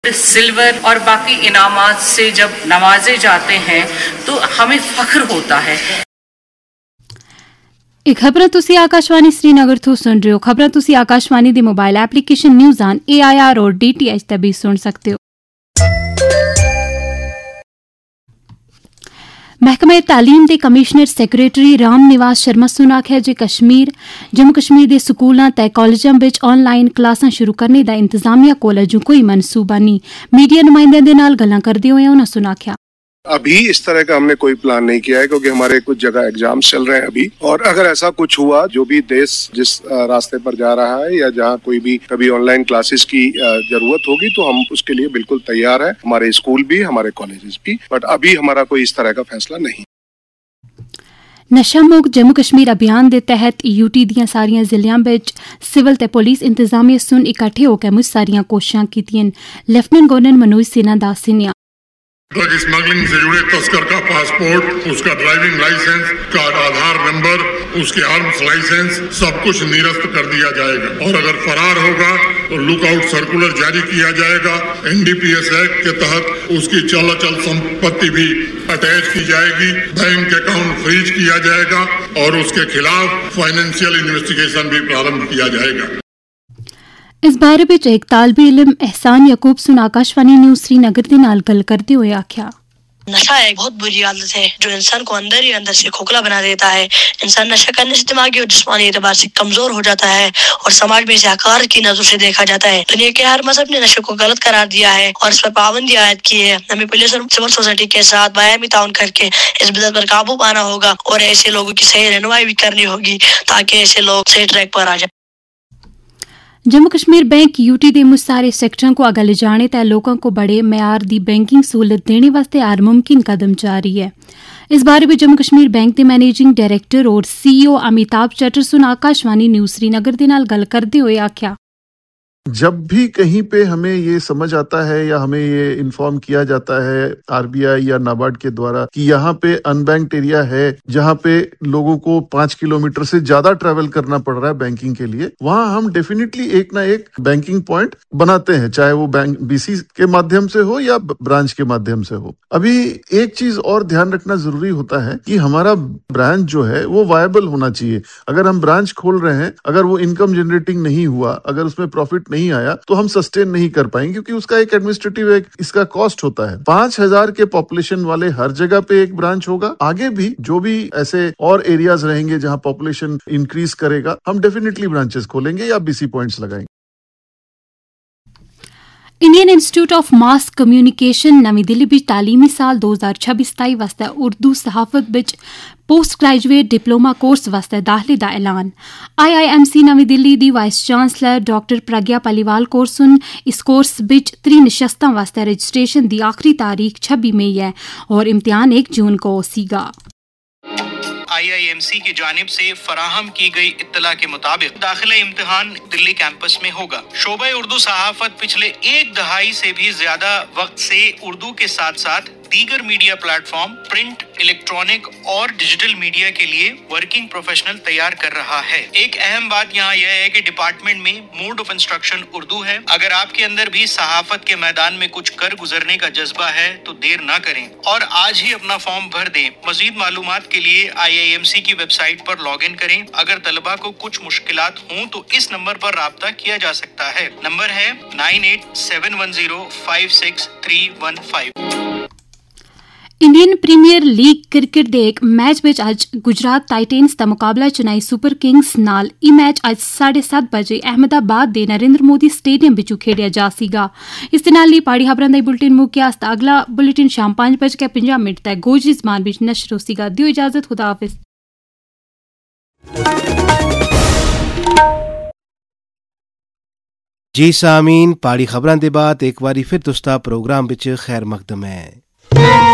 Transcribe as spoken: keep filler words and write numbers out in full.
Silver और बाकी इनामात से जब नवाजे जाते हैं तो हमें फख्र होता है। ਇਹ ਖਬਰਾਂ ਤੁਸੀਂ ਆਕਾਸ਼ਵਾਣੀ श्रीनगर ਤੋਂ ਸੁਣ ਰਹੇ ਹੋ। ਖਬਰਾਂ ਤੁਸੀਂ ਆਕਾਸ਼ਵਾਣੀ ਦੀ mobile application news on A I R और डी टी एच ਤੇ ਵੀ ਸੁਣ ਸਕਦੇ ਹੋ। महकमे तालीम के कमिश्नर सैक्रटरी राम निवास शर्मा सुन आख्या जे कश्मीर जम्मू कश्मीर के स्कूलों ते कॉलेजों में ऑनलाइन क्लासां शुरू करने का इंतजामिया कोल अजू कोई मनसूबा नहीं। मीडिया नुमाइंदे दे नाल गल्लां करदे होए उन्हां सुन आख्या अभी इस तरह का हमने कोई प्लान नहीं किया है क्योंकि हमारे कुछ जगह एग्जाम चल रहे हैं अभी, और अगर ऐसा कुछ हुआ जो भी देश जिस रास्ते पर जा रहा है या जहाँ कोई भी कभी ऑनलाइन क्लासेस की जरूरत होगी तो हम उसके लिए बिल्कुल तैयार है, हमारे स्कूल भी हमारे कॉलेजेस भी, बट अभी हमारा कोई इस तरह का फैसला नहीं। नशा मुक्त जम्मू कश्मीर अभियान के तहत यूटी दियां सारियां जिलियां विच सिविल ते पुलिस इंतजामिया सुन इकट्ठे होकर मुझ सारियां कोशिशां कीतियां। लेफ्टिनेंट गवर्नर मनोज सिन्हा दास सिन्हा ड्रग स्मगलिंग से जुड़े तस्कर का पासपोर्ट, उसका ड्राइविंग लाइसेंस, का आधार नंबर, उसके आर्म्स लाइसेंस सब कुछ निरस्त कर दिया जाएगा और अगर फरार होगा तो लुकआउट सर्कुलर जारी किया जाएगा। एनडीपीएस एक्ट के तहत उसकी चल अचल संपत्ति भी अटैच की जाएगी, बैंक अकाउंट फ्रीज किया जाएगा और उसके खिलाफ फाइनेंशियल इन्वेस्टिगेशन भी प्रारंभ किया जाएगा। इस बारे में एक तालिबे इल्म एहसान यकूब सुन आकाशवाणी न्यूज श्रीनगर के नाल गल करते हुए आख्या नशा एक बहुत बुरी आदत है जो इंसान को अंदर ही अंदर से खोखला बना देता है। इंसान नशा करने से दिमागी और जिस्मानी एतबार से कमजोर हो जाता है और समाज में इसे हकार की नजर से देखा जाता है। दुनिया के हर मजहब ने नशे को गलत करार दिया है और इस पर पाबंदी आयद की है। हमें पुलिस और सिविल सोसाइटी के साथ बायामी ताउन करके इस बिदअत पर काबू पाना होगा और ऐसे लोगों की सही रहनुमाई भी करनी होगी ताकि ऐसे लोग सही ट्रैक पर आ जाए। जम्मू कश्मीर बैंक यूटी के मुझ सारे सैक्टरों को अगल जाने तय लोगों को बड़े म्यार की बैंकिंग सहूलत देने वास्ते हर मुमकिन कदम जारी है। इस बारे में जम्मू कश्मीर बैंक के मैनेजिंग डायरेक्टर और सीईओ अमिताभ चटर्सुन आकाशवाणी न्यूज श्रीनगर के नाल गल करते हुए आख्या जब भी कहीं पे हमें ये समझ आता है या हमें ये इन्फॉर्म किया जाता है आरबीआई या नाबार्ड के द्वारा कि यहाँ पे अनबैंक्ड एरिया है जहाँ पे लोगों को पांच किलोमीटर से ज्यादा ट्रैवल करना पड़ रहा है बैंकिंग के लिए, वहाँ हम डेफिनेटली एक ना एक बैंकिंग पॉइंट बनाते हैं, चाहे वो बैंक बीसी के माध्यम से हो या ब्रांच के माध्यम से हो। अभी एक चीज और ध्यान रखना जरूरी होता है कि हमारा ब्रांच जो है वो वायबल होना चाहिए। अगर हम ब्रांच खोल रहे हैं, अगर वो इनकम जनरेटिंग नहीं हुआ, अगर उसमें प्रॉफिट नहीं आया तो हम सस्टेन नहीं कर पाएंगे क्योंकि उसका एक एडमिनिस्ट्रेटिव एक इसका कॉस्ट होता है। पांच हजार के पॉपुलेशन वाले हर जगह पे एक ब्रांच होगा। आगे भी जो भी ऐसे और एरियाज रहेंगे जहां पॉपुलेशन इंक्रीज करेगा, हम डेफिनेटली ब्रांचेस खोलेंगे या बीसी पॉइंट्स लगाएंगे। Indian institute of mass communication नवी दिल्ली विच तालीमी साल दो हज़ार छब्बीस सताई वास्ते उर्दू सहाफत विच पोस्ट ग्रेजुएट डिप्लोमा कोर्स वास्ते दाखले दा ऐलान। आई I M C Navi Delhi the vice chancellor doctor Pragya Paliwal Korsun इस कोर्स विच त्री निशस्तां वास्ते रजिस्ट्रेशन दी आखिरी तारीख छब्बीस मई है और इम्तिहान एक जून को सीगा। आई आई एम सी की जानिब से फराहम की गई इत्तला के मुताबिक दाखिला इम्तिहान दिल्ली कैंपस में होगा। शोबा उर्दू सहाफत पिछले एक दहाई से भी ज्यादा वक्त से उर्दू के साथ साथ दीगर मीडिया प्लेटफॉर्म, प्रिंट, इलेक्ट्रॉनिक और डिजिटल मीडिया के लिए वर्किंग प्रोफेशनल तैयार कर रहा है। एक अहम बात यहाँ यह है कि डिपार्टमेंट में मोड ऑफ इंस्ट्रक्शन उर्दू है। अगर आपके अंदर भी सहाफत के मैदान में कुछ कर गुजरने का जज्बा है तो देर ना करें और आज ही अपना फॉर्म भर दें। मजीद मालूमात के लिए आई आई एम सी की वेबसाइट पर लॉग इन करें। अगर तलबा को कुछ मुश्किलात हों तो इस नंबर पर राब्ता किया जा सकता है। नंबर है nine eight seven one zero five six three one five. Indian premiere league cricket दे एक match which a Gujarat titans का मुकाबला चेन्नई सुपर किंग्स नाल। यह मैच अज साढ़े सात बजे अहमदाबाद के नरेंद्र मोदी स्टेडियम विचों खेडिया जा सीगा। इस दे नाल ही पाड़ी खबरां दा बुलेटिन मुक्या। अगला बुलेटिन शाम पांच बज के पंजाह मिनट तक गोजी ज़बान विच नशर होसीगा। दियो इजाजत, खुदा हाफिज। जी सामीन, पाड़ी खबरां दे बाद एक बारी फिर तुस्ता प्रोग्राम विच खैर मकदम है।